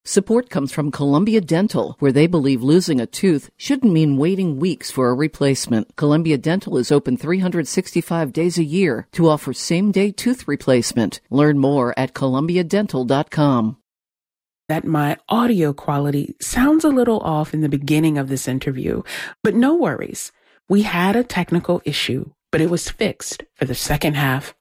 Support comes from Columbia Dental, where they believe losing a tooth shouldn't mean waiting weeks for a replacement. Columbia Dental is open 365 days a year to offer same-day tooth replacement. Learn more at columbiadental.com. That my audio quality sounds a little off in the beginning of this interview, but no worries. We had a technical issue, but it was fixed for the second half.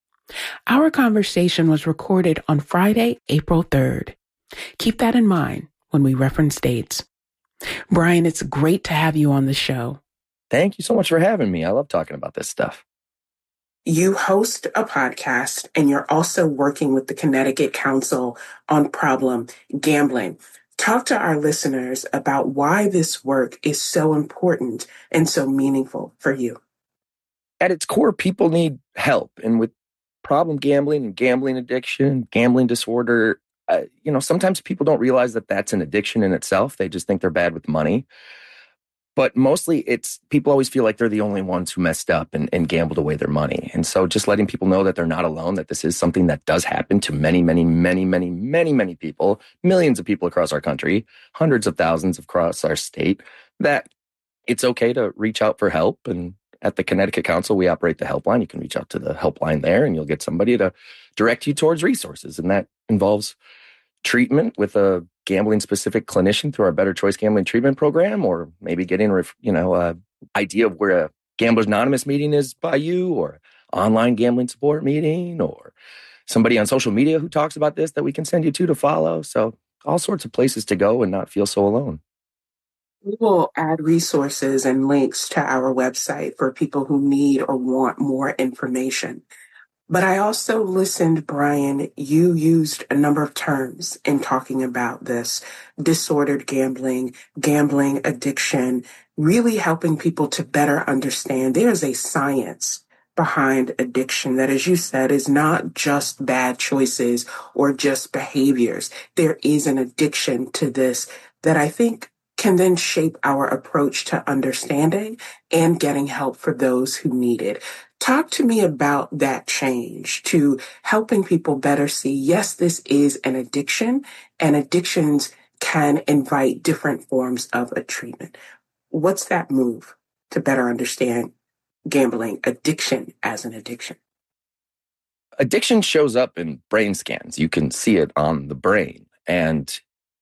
Our conversation was recorded on Friday, April 3rd. Keep that in mind when we reference dates. Brian, it's great to have you on the show. Thank you so much for having me. I love talking about this stuff. You host a podcast and you're also working with the Connecticut Council on Problem Gambling. Talk to our listeners about why this work is so important and so meaningful for you. At its core, people need help. And with problem gambling and gambling addiction, gambling disorder, sometimes people don't realize that that's an addiction in itself. They just think they're bad with money. But mostly it's people always feel like they're the only ones who messed up and gambled away their money. And so just letting people know that they're not alone, that this is something that does happen to many, many, many, many, many, many people, millions of people across our country, hundreds of thousands across our state, that it's okay to reach out for help. And at the Connecticut Council, we operate the helpline. You can reach out to the helpline there and you'll get somebody to direct you towards resources. And that involves treatment with a gambling-specific clinician through our Better Choice Gambling Treatment Program, or maybe getting a idea of where a Gamblers Anonymous meeting is by you, or online gambling support meeting, or somebody on social media who talks about this that we can send you to follow. So all sorts of places to go and not feel so alone. We will add resources and links to our website for people who need or want more information. But I also listened, Brian, you used a number of terms in talking about this: disordered gambling, gambling addiction, really helping people to better understand there's a science behind addiction that, as you said, is not just bad choices or just behaviors. There is an addiction to this that I think can then shape our approach to understanding and getting help for those who need it. Talk to me about that change to helping people better see, yes, this is an addiction, and addictions can invite different forms of a treatment. What's that move to better understand gambling addiction as an addiction? Addiction shows up in brain scans. You can see it on the brain. And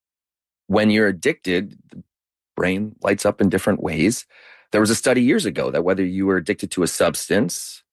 when you're addicted, the brain lights up in different ways. There was a study years ago that whether you were addicted to a substance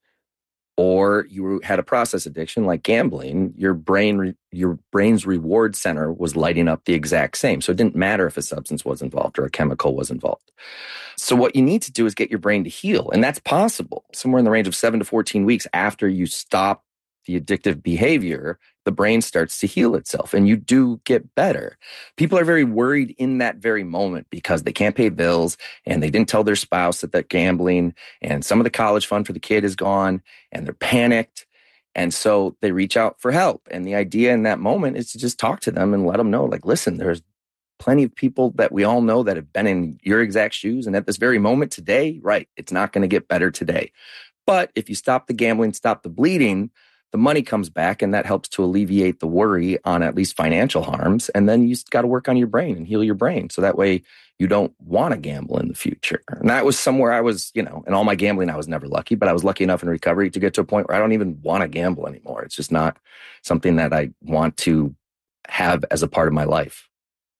or you had a process addiction like gambling, your brain's reward center was lighting up the exact same. So it didn't matter if a substance was involved or a chemical was involved. So what you need to do is get your brain to heal. And that's possible. Somewhere in the range of 7 to 14 weeks after you stop the addictive behavior, the brain starts to heal itself and you do get better. People are very worried in that very moment because they can't pay bills and they didn't tell their spouse that they're gambling and some of the college fund for the kid is gone and they're panicked. And so they reach out for help. And the idea in that moment is to just talk to them and let them know, like, listen, there's plenty of people that we all know that have been in your exact shoes. And at this very moment today, right, it's not going to get better today. But if you stop the gambling, stop the bleeding, the money comes back and that helps to alleviate the worry on at least financial harms. And then you got to work on your brain and heal your brain. So that way you don't want to gamble in the future. And that was somewhere I was, in all my gambling, I was never lucky, but I was lucky enough in recovery to get to a point where I don't even want to gamble anymore. It's just not something that I want to have as a part of my life.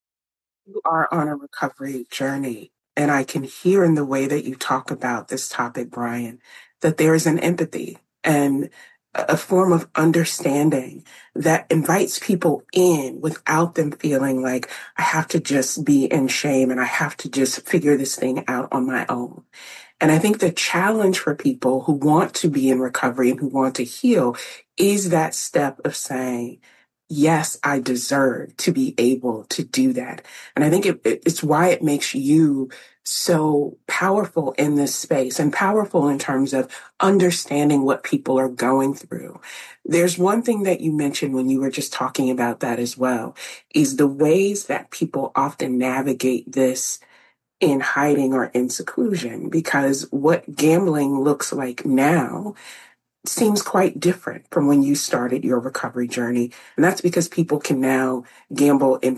You are on a recovery journey. And I can hear in the way that you talk about this topic, Brian, that there is an empathy and a form of understanding that invites people in without them feeling like I have to just be in shame and I have to just figure this thing out on my own. And I think the challenge for people who want to be in recovery and who want to heal is that step of saying, yes, I deserve to be able to do that. And I think it's why it makes you so powerful in this space and powerful in terms of understanding what people are going through. There's one thing that you mentioned when you were just talking about that as well, is the ways that people often navigate this in hiding or in seclusion, because what gambling looks like now seems quite different from when you started your recovery journey. And that's because people can now gamble in